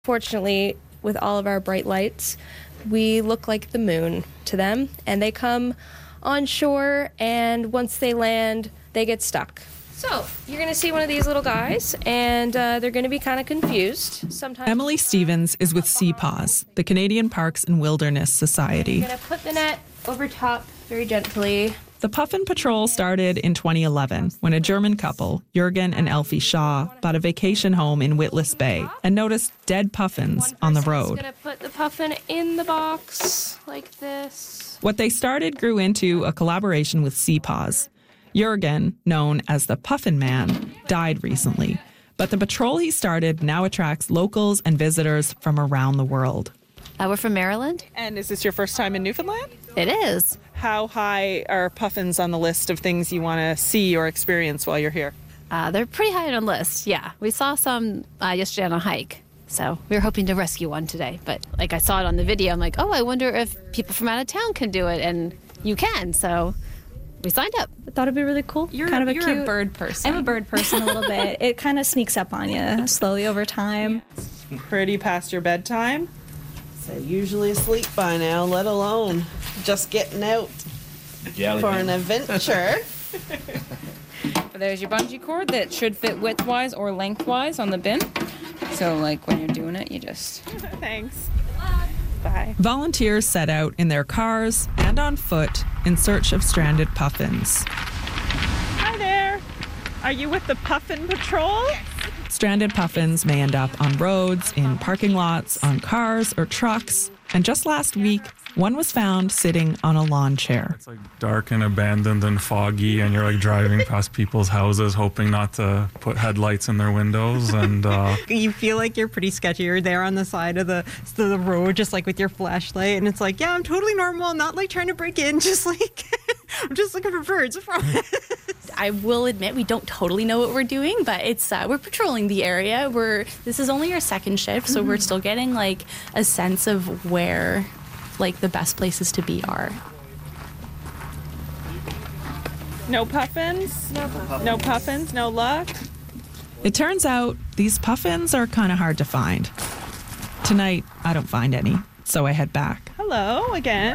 Fortunately, with all of our bright lights, we look like the moon to them, and they come on shore, and once they land, they get stuck. So, you're going to see one of these little guys, and they're going to be kind of confused. Sometimes. Emily Stevens is with CPAWS, the Canadian Parks and Wilderness Society. I'm going to put the net over top very gently. The Puffin Patrol started in 2011 when a German couple, Jürgen and Elfie Shaw, bought a vacation home in Witless Bay and noticed dead puffins on the road. I'm going to put the puffin in the box like this. What they started grew into a collaboration with CPAWS. Jürgen, known as the Puffin Man, died recently, but the patrol he started now attracts locals and visitors from around the world. We're from Maryland. And is this your first time in Newfoundland? It is. How high are puffins on the list of things you want to see or experience while you're here? They're pretty high on the list, yeah. We saw some yesterday on a hike, so we were hoping to rescue one today. But like I saw it on the video, I'm like, oh, I wonder if people from out of town can do it, and you can, so we signed up. I thought it'd be really cool. You're a bird person. I'm a bird person a little bit. It kind of sneaks up on you slowly over time. Pretty past your bedtime? So usually asleep by now, let alone just getting out for an adventure. There's your bungee cord that should fit widthwise or lengthwise on the bin. So, like, when you're doing it, you just... Thanks. Bye. Volunteers set out in their cars and on foot in search of stranded puffins. Hi there. Are you with the Puffin Patrol? Yes. Stranded puffins may end up on roads, in parking lots, on cars or trucks. And just last week, one was found sitting on a lawn chair. It's like dark and abandoned and foggy, and you're like driving past people's houses hoping not to put headlights in their windows. And you feel like you're pretty sketchy. You're there on the side of the road, just like with your flashlight, and it's like, yeah, I'm totally normal. I'm not like trying to break in, just like I'm just looking for birds. I will admit we don't totally know what we're doing, but it's we're patrolling the area. This is only our second shift, so we're still getting like a sense of where like the best places to be are. No puffins? No puffins? No luck? It turns out these puffins are kind of hard to find. Tonight, I don't find any, so I head back. Hello again.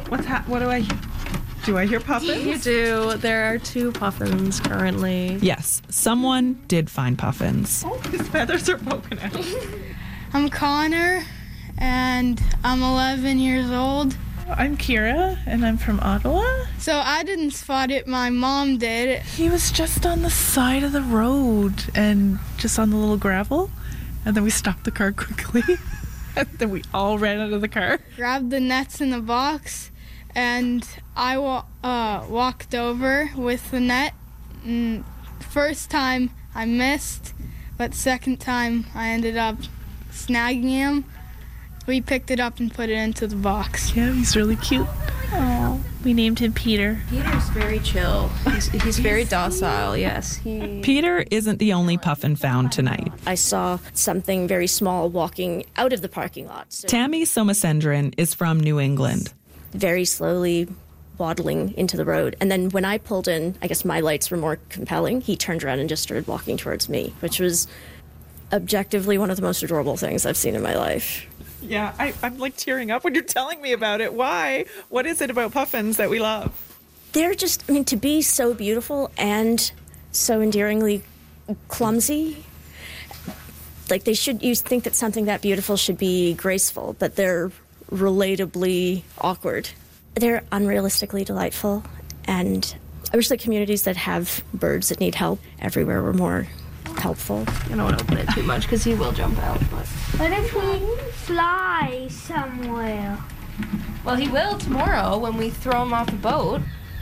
Do I hear puffins? You do. There are 2 puffins currently. Yes, someone did find puffins. Oh, his feathers are poking out. I'm Connor, and I'm 11 years old. I'm Kira, and I'm from Ottawa. So I didn't spot it, my mom did. He was just on the side of the road and just on the little gravel, and then we stopped the car quickly, and then we all ran out of the car. Grabbed the nets in the box, and I walked over with the net. And first time I missed, but second time I ended up snagging him. We picked it up and put it into the box. Yeah, he's really cute. Oh, we named him Peter. Peter's very chill. He's very docile, yes. Peter isn't the only puffin found tonight. I saw something very small walking out of the parking lot. Tammy Somasendran is from New England. Very slowly waddling into the road. And then when I pulled in, I guess my lights were more compelling, he turned around and just started walking towards me, which was objectively one of the most adorable things I've seen in my life. Yeah, I'm like tearing up when you're telling me about it. Why? What is it about puffins that we love? They're just, to be so beautiful and so endearingly clumsy. Like you think that something that beautiful should be graceful, but they're relatably awkward. They're unrealistically delightful, and I wish the communities that have birds that need help everywhere were more helpful. I don't want to open it too much because he will jump out. But. What if we fly somewhere? Well, he will tomorrow when we throw him off a boat.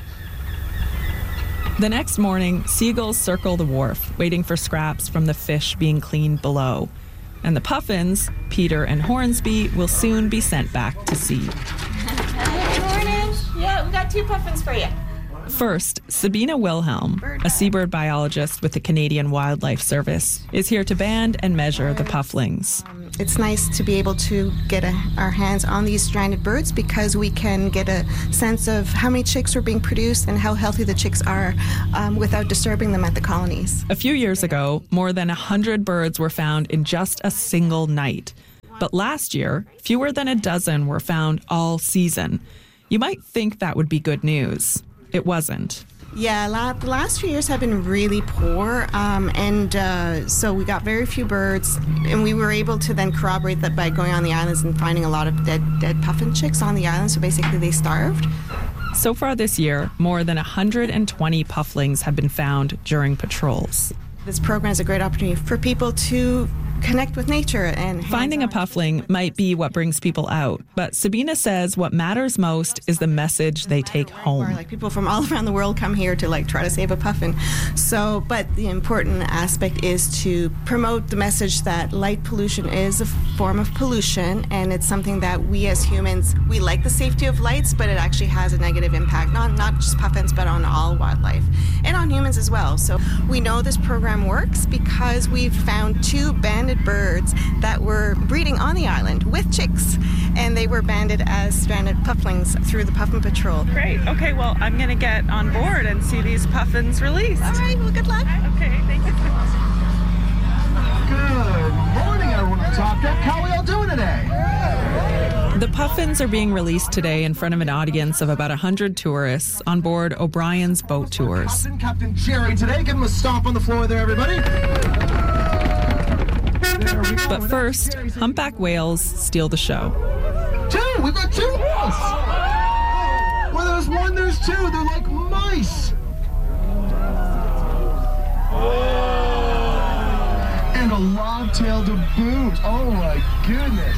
The next morning, seagulls circle the wharf, waiting for scraps from the fish being cleaned below. And the puffins, Peter and Hornsby, will soon be sent back to sea. Good morning. Yeah, we got 2 puffins for you. First, Sabina Wilhelm, a seabird biologist with the Canadian Wildlife Service, is here to band and measure the pufflings. It's nice to be able to get our hands on these stranded birds because we can get a sense of how many chicks are being produced and how healthy the chicks are without disturbing them at the colonies. A few years ago, more than 100 birds were found in just a single night. But last year, fewer than a dozen were found all season. You might think that would be good news. It wasn't. Yeah, the last few years have been really poor, so we got very few birds, and we were able to then corroborate that by going on the islands and finding a lot of dead puffin chicks on the island, so basically they starved. So far this year, more than 120 pufflings have been found during patrols. This program is a great opportunity for people to connect with nature. And finding a puffling might be what brings people out, but Sabina says what matters most is the message they take home. Like people from all around the world come here to like try to save a puffin. So, but the important aspect is to promote the message that light pollution is a form of pollution, and it's something that we as humans, we like the safety of lights, but it actually has a negative impact, not just puffins, but on all wildlife and on humans as well. So we know this program works because we've found 2 banded birds that were breeding on the island with chicks, and they were banded as stranded pufflings through the Puffin Patrol. Great. Okay, well, I'm going to get on board and see these puffins released. All right, well, good luck. Okay, thank you. Good morning, everyone on Top Deck. How are we all doing today? The puffins are being released today in front of an audience of about 100 tourists on board O'Brien's boat tours. Captain Jerry today. Give him a stomp on the floor there, everybody. But first, humpback whales steal the show. 2! We've got 2 whales! Where there's 1, there's 2. They're like mice. And a lobtail to boot. Oh my goodness.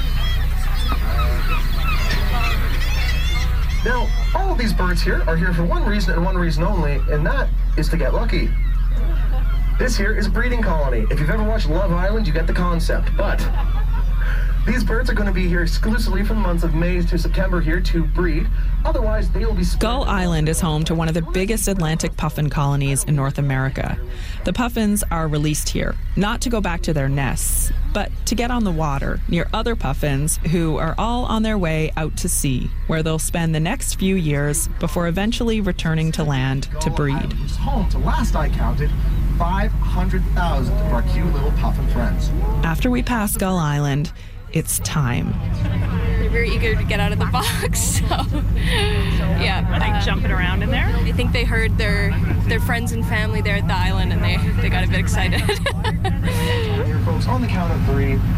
Now, all of these birds here are here for one reason and one reason only, and that is to get lucky. This here is a breeding colony. If you've ever watched Love Island, you get the concept. But these birds are going to be here exclusively from the months of May to September here to breed. Otherwise, they will be... Gull Island is home to one of the biggest Atlantic puffin colonies in North America. The puffins are released here, not to go back to their nests, but to get on the water near other puffins who are all on their way out to sea, where they'll spend the next few years before eventually returning to land to breed. Is home to, last I counted, 500,000 of our cute little puffin friends. After we pass Gull Island, it's time. They're very eager to get out of the box, so yeah. Are they jumping around in there? I think they heard their friends and family there at the island, and they got a bit excited. Here, folks, on the count of 3. 3, 2, 1.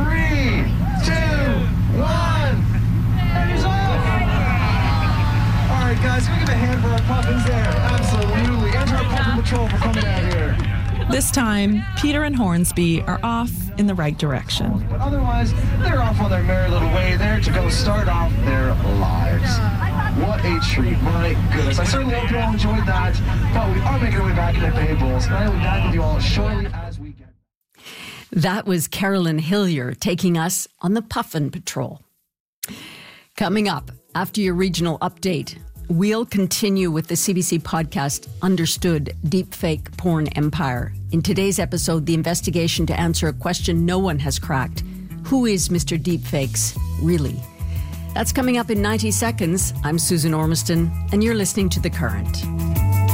And he's off! All right, guys, can we give a hand for our puffins there? Absolutely. And to our Puffin Patrol for coming out here. This time, Peter and Hornsby are off in the right direction. But otherwise, they're off on their merry little way there to go start off their lives. What a treat, my goodness. I certainly hope you all enjoyed that, but we are making our way back into Bay Bowls, and I will be back with you all shortly as we get back. That was Carolyn Hillier taking us on the Puffin Patrol. Coming up, after your regional update, we'll continue with the CBC podcast, Understood, Deepfake Porn Empire. In today's episode, the investigation to answer a question no one has cracked. Who is Mr. Deepfakes, really? That's coming up in 90 seconds. I'm Susan Ormiston, and you're listening to The Current.